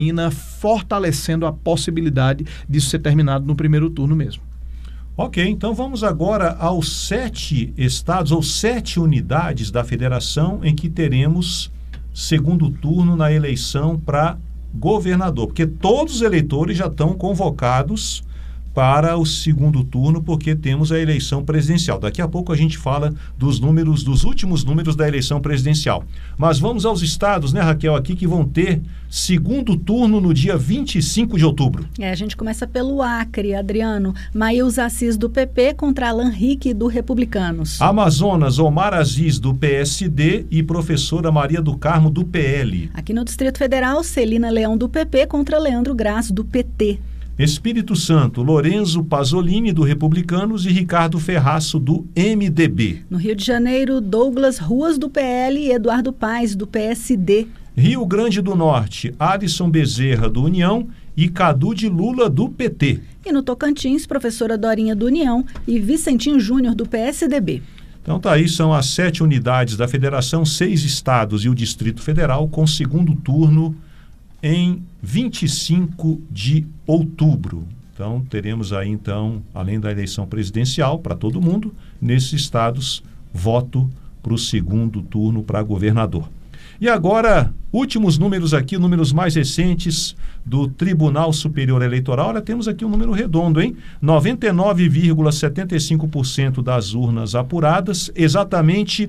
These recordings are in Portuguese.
fortalecendo a possibilidade disso ser terminado no primeiro turno mesmo. Ok, então vamos agora aos 7 estados ou 7 unidades da federação em que teremos segundo turno na eleição para governador, porque todos os eleitores já estão convocados para o segundo turno, porque temos a eleição presidencial. Daqui a pouco a gente fala dos últimos números da eleição presidencial. Mas vamos aos estados, né, Raquel, aqui que vão ter segundo turno no dia 25 de outubro. A gente começa pelo Acre, Adriano. Maílza Assis, do PP, contra Alan Rick, do Republicanos. Amazonas, Omar Aziz, do PSD, e professora Maria do Carmo, do PL. Aqui no Distrito Federal, Celina Leão, do PP, contra Leandro Grasso, do PT. Espírito Santo, Lorenzo Pasolini, do Republicanos, e Ricardo Ferraço, do MDB. No Rio de Janeiro, Douglas Ruas, do PL, e Eduardo Paes, do PSD. Rio Grande do Norte, Alisson Bezerra, do União, e Cadu de Lula, do PT. E no Tocantins, professora Dorinha, do União, e Vicentinho Júnior, do PSDB. Então tá aí, são as 7 unidades da federação, 6 estados e o Distrito Federal, com segundo turno em 25 de outubro. Então, teremos aí, além da eleição presidencial para todo mundo, nesses estados, voto para o segundo turno para governador. E agora, últimos números aqui, números mais recentes do Tribunal Superior Eleitoral. Olha, temos aqui um número redondo, hein? 99,75% das urnas apuradas, exatamente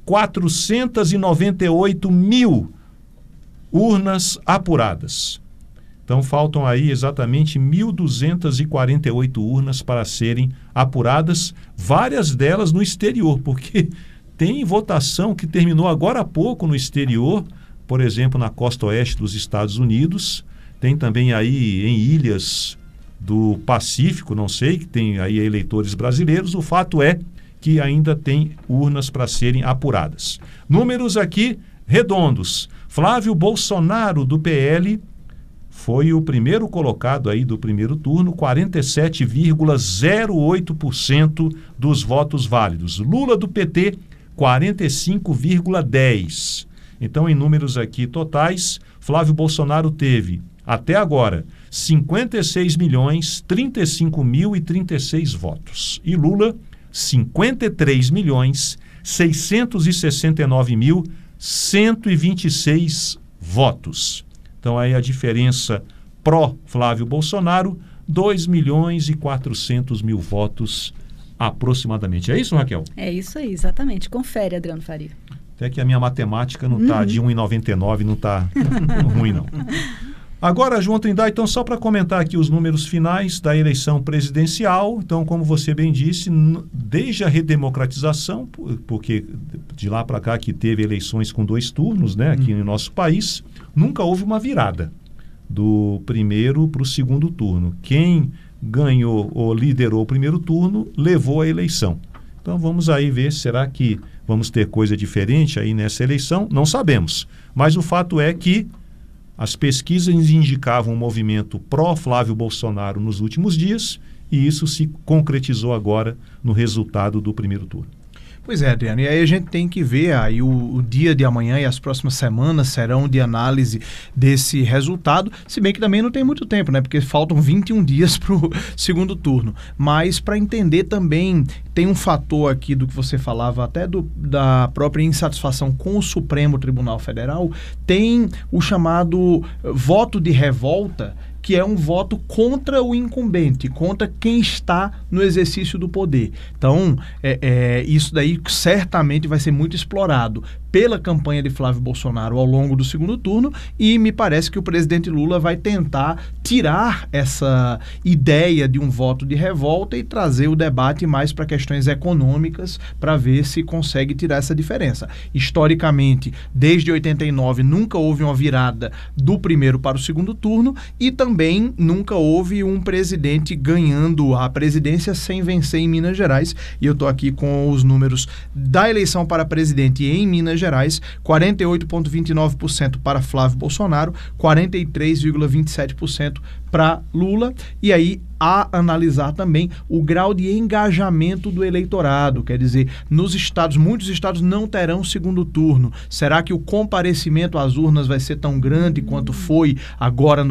498 mil urnas apuradas. Então, faltam aí exatamente 1.248 urnas para serem apuradas, várias delas no exterior, porque tem votação que terminou agora há pouco no exterior, por exemplo, na costa oeste dos Estados Unidos, tem também aí em ilhas do Pacífico, não sei, que tem aí eleitores brasileiros. O fato é que ainda tem urnas para serem apuradas. Números aqui redondos. Flávio Bolsonaro, do PL, foi o primeiro colocado aí do primeiro turno, 47,08% dos votos válidos. Lula, do PT, 45,10%. Então, em números aqui totais, Flávio Bolsonaro teve, até agora, 56.035.036 votos. E Lula, 53.669.126 votos. Então, aí a diferença pró-Flávio Bolsonaro, 2.400.000 votos aproximadamente. É isso, Raquel? É isso aí, exatamente. Confere, Adriano Faria. Até que a minha matemática não está de 1,99, não está ruim, não. Agora, João Trindade, então, só para comentar aqui os números finais da eleição presidencial. Então, como você bem disse, desde a redemocratização, porque de lá para cá que teve eleições com 2 turnos, né, aqui no nosso país, nunca houve uma virada do primeiro para o segundo turno. Quem ganhou ou liderou o primeiro turno levou a eleição. Então, vamos aí ver, será que vamos ter coisa diferente aí nessa eleição? Não sabemos. Mas o fato é que as pesquisas indicavam um movimento pró-Flávio Bolsonaro nos últimos dias, e isso se concretizou agora no resultado do primeiro turno. Pois é, Adriano, e aí a gente tem que ver aí o dia de amanhã e as próximas semanas serão de análise desse resultado, se bem que também não tem muito tempo, né? Porque faltam 21 dias para o segundo turno. Mas para entender também, tem um fator aqui do que você falava, até da própria insatisfação com o Supremo Tribunal Federal, tem o chamado voto de revolta, que é um voto contra o incumbente, contra quem está no exercício do poder. Então, isso daí certamente vai ser muito explorado pela campanha de Flávio Bolsonaro ao longo do segundo turno, e me parece que o presidente Lula vai tentar tirar essa ideia de um voto de revolta e trazer o debate mais para questões econômicas, para ver se consegue tirar essa diferença. Historicamente, desde 89, nunca houve uma virada do primeiro para o segundo turno, e também nunca houve um presidente ganhando a presidência sem vencer em Minas Gerais, e eu estou aqui com os números da eleição para presidente em Minas Gerais, 48,29% para Flávio Bolsonaro, 43,27% para Lula. E aí, a analisar também o grau de engajamento do eleitorado, quer dizer, muitos estados não terão segundo turno. Será que o comparecimento às urnas vai ser tão grande quanto foi agora no